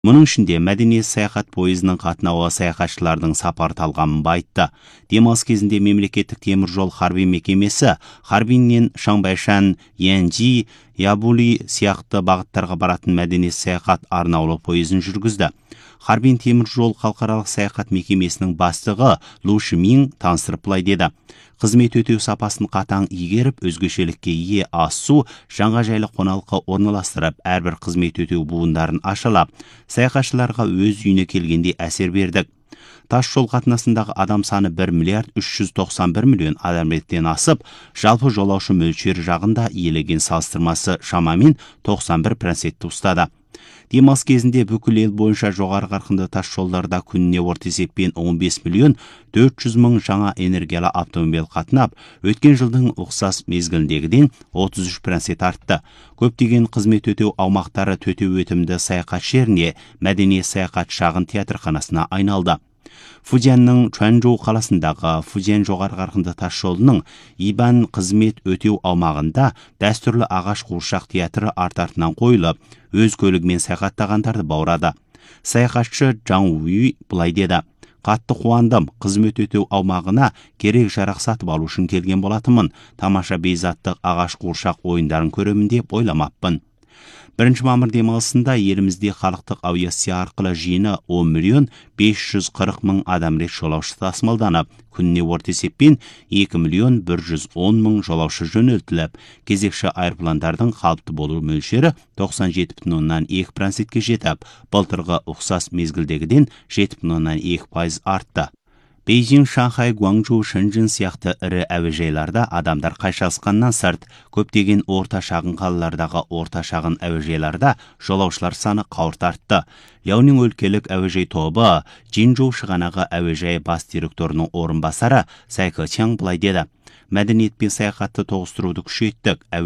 Мұның ішінде мәдениет саяхат пойызының қатынауы саяхатшылардың сапар талғамын байытты. Демалыс кезінде мемлекеттік теміржол Харбин мекемесі Харбиннен Шаңбайшан, Янжи, Ябули сияқты бағыттарға баратын мәдениет саяхат арнаулы пойызын жүргізді. Харбин теміржол халықаралық саяхат мекемесінің бастығы Лу Шимин таныстырып былай деді: қызмет өтеу сапасын қатаң игеріп, өзгешелікке ие ас-су, жаңа жайлы қоналқы орналастырып, әрбір қызмет өтеу буындарын ашылап, саяхатшыларға өз үйіне келгенде әсер бердік. Тас жол қатынасындағы адам саны 1 миллиард 391 миллион адамден асып, жалпы жолаушы мөлшері жағында иелеген салыстырмасы шамамен 91% ұстады. Демалыс кезінде бүкіл ел бойынша жоғары қарқынды тас жолдарда күніне орта есеппен 15 миллион 400 мың жаңа энергиялы автомобиль қатынап, өткен жылдың ұқсас мезгіліндегіден 33% артты. Көптеген қызмет өтеу аумақтары төтеу өтімді саяхат жеріне, мәдениет саяхат шағын театрханасына айналды. Фудзянның Чуанчжоу қаласындағы Фудзян жоғары қарқынды тас жолының Ибан қызмет өтеу аумағында дәстүрлі ағаш қуыршақ театры арт-артынан қойылып, өз көлігімен саяхаттағандарды баурады. Саяхатшы Жаң Уй былай деді: қатты қуандым, қызмет өтеу аумағына керек жарақ сатып алу үшін келген болатынмын. Тамаша бейзаттық ағаш қуыршақ ойындарын көремін деп ойламаппын. 1 мамыр демалысында елімізде халықтық авиация арқылы жиыны 10 миллион 540 мың адам рет жолаушы тасымалданып, күніне орта есеппен 2 миллион 110 мың жолаушы жөнелтіліп, кезекші аэропландардың қалыпты болу мөлшері 97,2%-ке жетіп, былтырғы ұқсас мезгілдегіден 7,2% артты. Бейжің, Шанхай, Гуанчжоу, Шэньчжэн сияқты ірі әуежайларда адамдар қайшасқаннан сырт, көптеген орта шағын қалалардағы орта шағын әуежайларда жолаушылар саны қауырт артты. Яонин өлкелік әуежай тобы Жинчжоу шығанағы әуежайы бас директорының орынбасары Цай Кэчан былай деді: мәдениет пен саяхатты тоғыстыруды күшейттік.